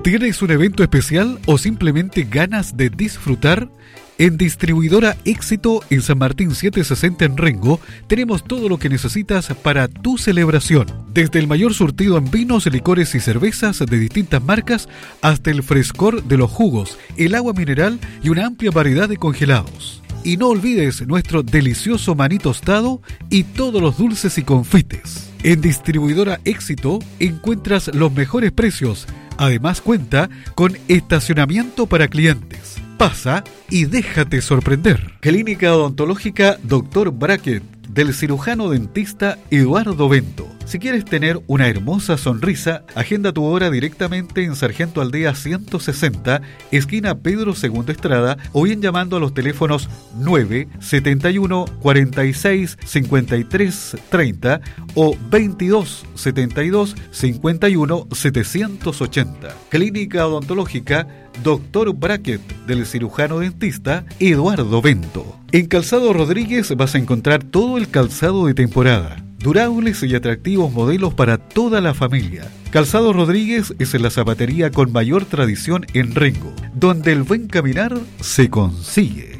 ¿Tienes un evento especial o simplemente ganas de disfrutar? En Distribuidora Éxito en San Martín 760 en Rengo tenemos todo lo que necesitas para tu celebración. Desde el mayor surtido en vinos, licores y cervezas de distintas marcas hasta el frescor de los jugos, el agua mineral y una amplia variedad de congelados. Y no olvides nuestro delicioso maní tostado y todos los dulces y confites. En Distribuidora Éxito encuentras los mejores precios. Además cuenta con estacionamiento para clientes. Pasa y déjate sorprender. Clínica Odontológica Dr. Brackett, del cirujano dentista Eduardo Bento. Si quieres tener una hermosa sonrisa, agenda tu hora directamente en Sargento Aldea 160, esquina Pedro II Estrada, o bien llamando a los teléfonos 971 46 53 30 o 22 72 51 780. Clínica Odontológica Dr. Brackett, del cirujano dentista Eduardo Bento. En Calzado Rodríguez vas a encontrar todo el calzado de temporada, durables y atractivos modelos para toda la familia. Calzado Rodríguez es la zapatería con mayor tradición en Rengo, donde el buen caminar se consigue.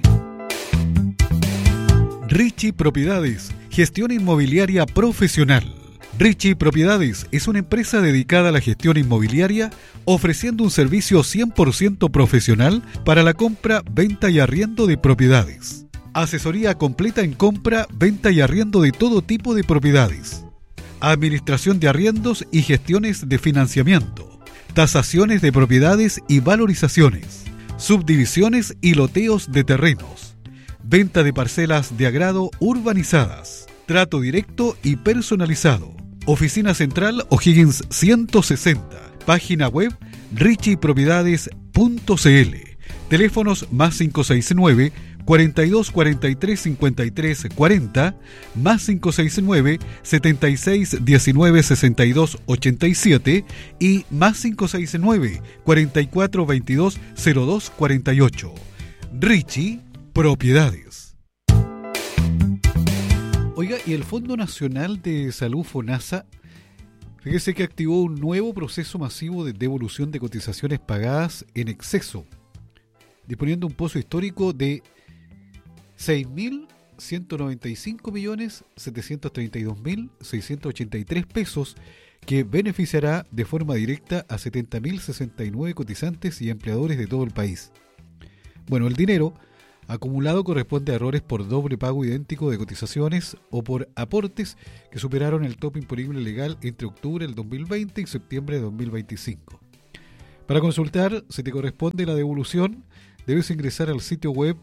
Richie Propiedades, gestión inmobiliaria profesional. Richie Propiedades es una empresa dedicada a la gestión inmobiliaria, ofreciendo un servicio 100% profesional para la compra, venta y arriendo de propiedades. Asesoría completa en compra, venta y arriendo de todo tipo de propiedades. Administración de arriendos y gestiones de financiamiento. Tasaciones de propiedades y valorizaciones. Subdivisiones y loteos de terrenos. Venta de parcelas de agrado urbanizadas. Trato directo y personalizado. Oficina Central O'Higgins 160. Página web richiepropiedades.cl. Teléfonos más 569 42 43 53 40, más 569 76 19 62 87 y más 569 44 22 02 48. Richie Propiedades. Oiga, y el Fondo Nacional de Salud FONASA, fíjese que activó un nuevo proceso masivo de devolución de cotizaciones pagadas en exceso, disponiendo un pozo histórico de 6.195.732.683 pesos que beneficiará de forma directa a 70.069 cotizantes y empleadores de todo el país. Bueno, el dinero acumulado corresponde a errores por doble pago idéntico de cotizaciones o por aportes que superaron el tope imponible legal entre octubre del 2020 y septiembre de 2025. Para consultar si te corresponde la devolución, debes ingresar al sitio web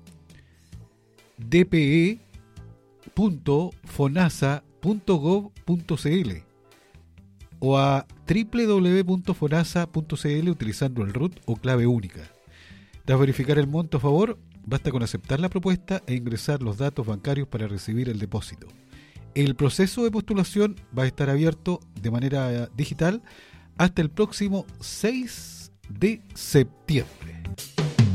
dpe.fonasa.gov.cl o a www.fonasa.cl utilizando el RUT o clave única. Tras verificar el monto a favor, basta con aceptar la propuesta e ingresar los datos bancarios para recibir el depósito. El proceso de postulación va a estar abierto de manera digital hasta el próximo 6 de septiembre.